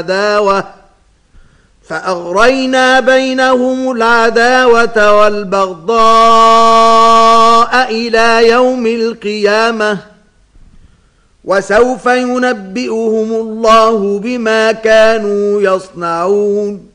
فأغرينا بينهم العداوة والبغضاء إلى يوم القيامة وسوف ينبئهم الله بما كانوا يصنعون